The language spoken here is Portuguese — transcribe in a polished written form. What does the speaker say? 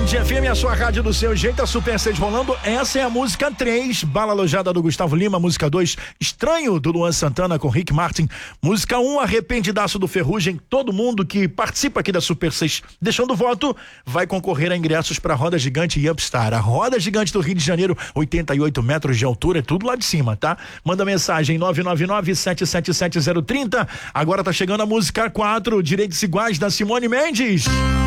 Band FM, a sua rádio do seu jeito, a Super 6 rolando. Essa é a música 3, Bala Alojada do Gustavo Lima. Música 2, Estranho do Luan Santana com Rick Martin. Música 1, Arrependidaço do Ferrugem. Todo mundo que participa aqui da Super 6 deixando voto vai concorrer a ingressos para a Roda Gigante e Upstar. A Roda Gigante do Rio de Janeiro, 88 metros de altura, é tudo lá de cima, tá? Manda mensagem 999-777-030. Agora tá chegando a música 4, Direitos Iguais da Simone Mendes.